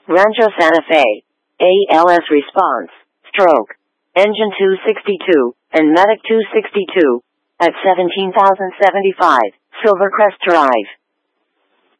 Rancho Santa Fe. ALS response. Stroke. Engine 262, and Medic 262. At 17,075, Silvercrest Drive.